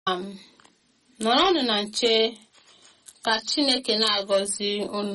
nọrọnụ na nche ka Chineke na-agọzi unu.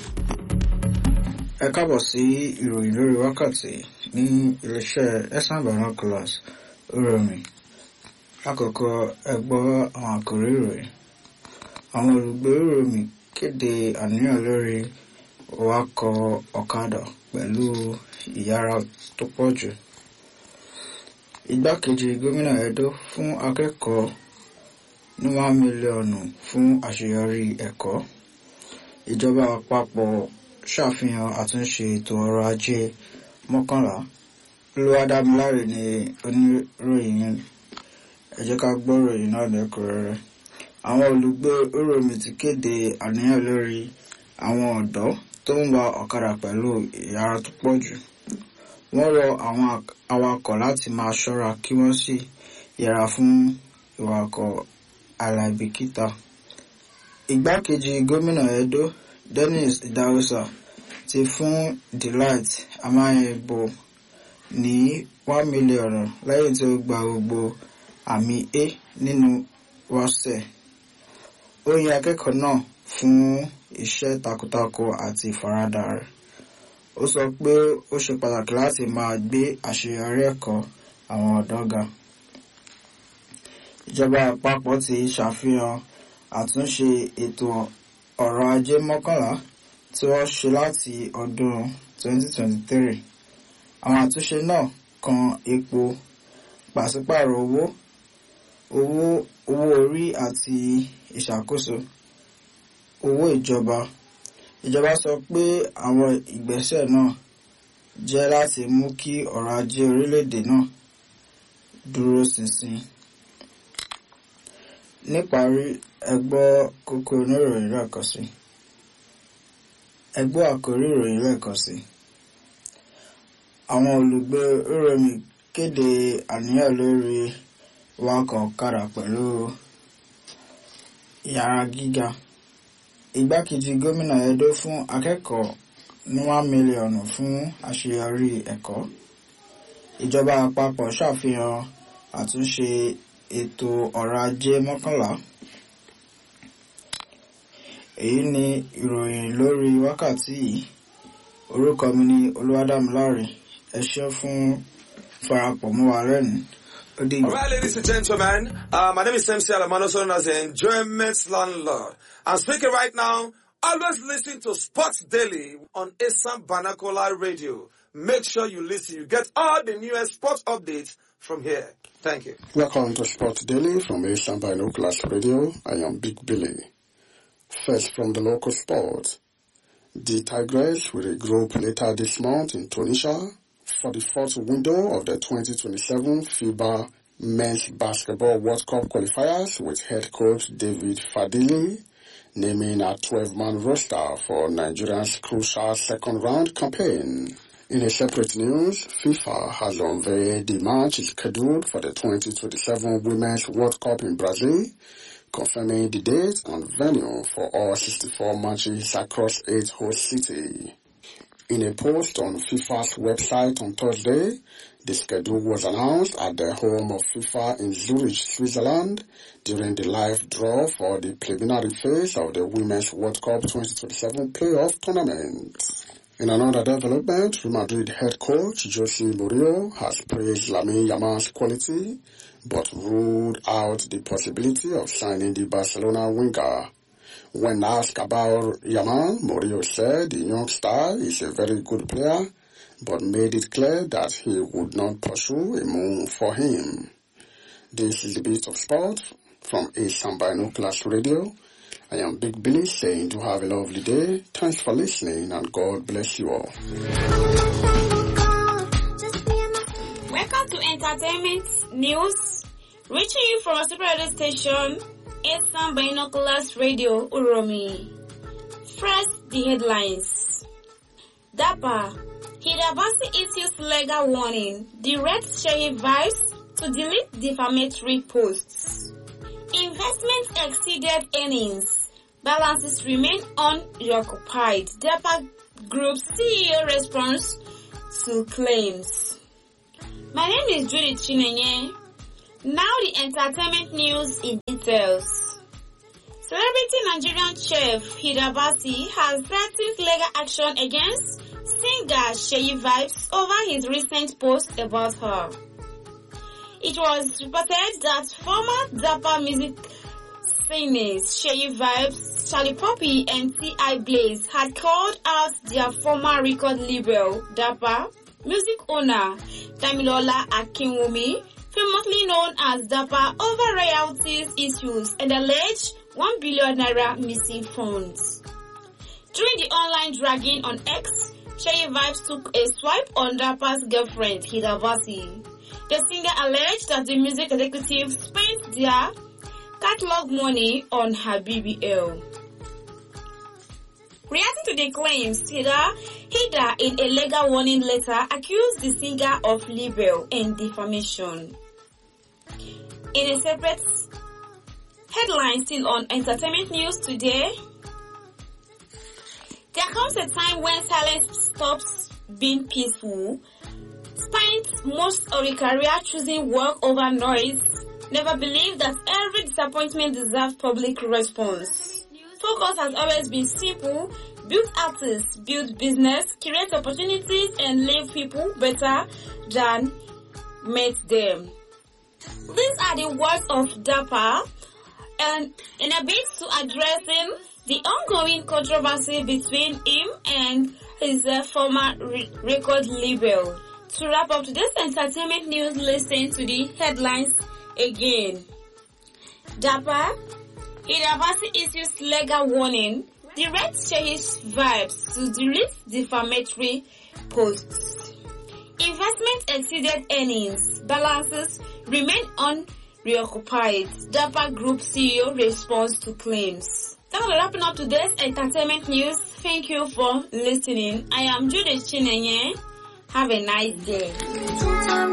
Ẹ káàbọ̀ sí ìròyìn lórí wákàtí ní iléeṣẹ́ Ẹ̀sán Binoculars Uromi. Lákòókò ẹ gbọ́ àwọn àkòrí ìròyìn. Àwọn olùgbé Uromi kéde àníyàn lórí wakọ̀ ọ̀kadà pẹ̀lú ìyára tó pọ̀ jù. Igbákejì gómìnà Edo fún akẹ́kọ̀ọ́ ní 1 mílíọ̀nù fún àṣeyọrí ẹ̀kọ́. Ìjọba àpapọ̀ ṣàfihàn àtúnṣe ètò ọrọ̀ ajé 11. Olúwadámiláre ni oníròyìn. Ẹ jẹ́ ká gbọ́ ìròyìn náà lẹ́kùnrẹ́rẹ́. Àwọn olùgbé Uromi ti kéde àníyàn lórí àwọn ọ̀dọ́ tó ń wa ọ̀kadà pẹ̀lú ìyára tó pọ̀ jù. Wọ́n rọ àwọn awakọ̀ láti máa ṣọ́ra kí wọ́n sì yẹra fún ìwakọ̀ aláìbìkítà. Igbákejì gómìnà Edo Dennis Idahosa ti fún Delight Amayebo ní 1 mílíọ̀nù lẹ́yìn tí ó gba gbogbo àmì A nínú WASSCE. Ó yin akẹ́kọ̀ọ́ náà fún iṣẹ́ takuntakun àti ìfaradà rẹ̀. Ó sọ pé ó ṣe pàtàkì láti máa gbé àṣeyọrí ẹ̀kọ́ àwọn ọ̀dọ́ ga. Ìjọba àpapọ̀ ti ṣàfihàn àtúnṣe ètò ọrọ̀ ajé 11 tí wọ́n ṣe láti ọdún 2023. Àwọn àtúnṣe náà kan epo, pàṣípààrọ̀ owó orí àti ìṣàkóso owó ìjọba. Ìjọba sọ pé àwọn ìgbésẹ̀ náà jẹ́ láti mú kí ọrọ̀ ajé orílẹ̀-èdè náà dúró ṣinṣin. Níparí, ẹ gbọ́ kókó oníròyìn lẹ́ẹ̀kan sí. Ẹ gbọ́ àkórí ìròyìn lẹ́ẹ̀kan sí. Àwọn olùgbé Uromi kéde àníyàn lórí wakọ̀ ọ̀kadà pẹ̀lú ìyára gíga. Igbákejì gómìnà Edo fún akẹ́kọ̀ọ́ ní 1 mílíọ̀nù fún àṣeyọrí ẹ̀kọ́. Ìjọba àpapọ̀ ṣàfihàn àtúnṣe ètò ọrọ̀ ajé 11. Èyí ni ìròyìn lórí wákàtí yìí. Orúkọ mi ni Olúwadámiláre. Ẹ ṣé fún farapọ̀ mọ́ wa lẹ́nu. All right, ladies and gentlemen, my name is MC Alamano, known as the Enjoyment Landlord. I'm speaking right now. Always listen to Sports Daily on Ẹ̀sán Binocular Radio. Make sure you listen. You get all the newest sports updates from here. Thank you. Welcome to Sports Daily from Ẹ̀sán Binocular Radio. I am Big Billy. First from the local sport. The Tigers will regroup later this month in Tunisia for the fourth window of the 2027 FIBA Men's Basketball World Cup qualifiers, with head coach David Fadili naming a 12-man roster for Nigeria's crucial second-round campaign. In a separate news, FIFA has unveiled the match scheduled for the 2027 Women's World Cup in Brazil, confirming the date and venue for all 64 matches across 8 host cities. In a post on FIFA's website on Thursday, the schedule was announced at the home of FIFA in Zurich, Switzerland, during the live draw for the preliminary phase of the Women's World Cup 2027 playoff tournament. In another development, Real Madrid head coach Jose Mourinho has praised Lamine Yamal's quality, but ruled out the possibility of signing the Barcelona winger. When asked about Yamal, Mourinho said the young star is a very good player, but made it clear that he would not pursue a move for him. This is the Bit of Sport from Ẹ̀sán Binocular Radio. I am Big Billy saying to have a lovely day. Thanks for listening and God bless you all. Welcome to Entertainment News, reaching you from a super radio station, Ẹ̀sán Binoculars Radio Uromi. First, the headlines. DAPA, Hidabasi issues legal warning, directs Shehi Vibes to delete defamatory posts. Investment exceeded earnings. Balances remain unoccupied. DAPA Group CEO response to claims. My name is Judith Chinenye. Now the entertainment news in details. Celebrity Nigerian chef Hida Basi has threatened legal action against singer Seyi Vibes over his recent post about her. It was reported that former Dapper music singers Seyi Vibes, Charlie Poppy and T.I. Blaze had called out their former record label, Dapper, music owner Damilola Akinwumi, famously known as Dapper, over royalties issues and alleged 1 billion naira missing funds. During the online dragging on X, Seyi Vibes took a swipe on Dapper's girlfriend, Hida Basi. The singer alleged that the music executive spent their catalog money on her BBL. Reacting to the claims, Hida in a legal warning letter accused the singer of libel and defamation. In a separate headline still on entertainment news today, there comes a time when silence stops being peaceful. Spent most of a career choosing work over noise, never believed that every disappointment deserves public response. Focus has always been simple: build artists, build business, create opportunities, and leave people better than met them. These are the words of Dapper, and in a bid to addressing the ongoing controversy between him and his former record label. To wrap up today's entertainment news, listen to the headlines again. Dapper, Hida Basi issues legal warning, directs Seyi Vibes to delete defamatory posts. Investment exceeded earnings, balances remain unreoccupied. Dapper Group CEO responds to claims. That's wrapping up today's entertainment news. Thank you for listening. I am Judith Chinenye. Have a nice day.